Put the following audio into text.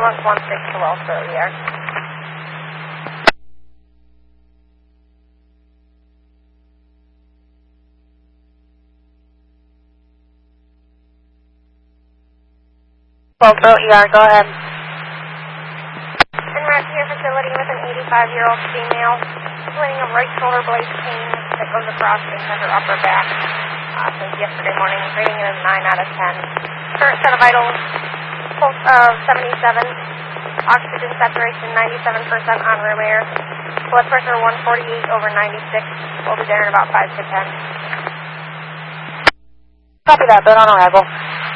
ambulance 16 to Wellsboro ER. Wellsboro ER, go ahead. En route to your facility with an 85-year-old female complaining of right shoulder blade pain that goes across into her upper back since yesterday morning, rating it a 9 out of 10. Current set of vitals, pulse of 77, oxygen saturation 97% on room air, blood pressure 148 over 96. We'll be there in about 5 to 10. Copy that, been on arrival.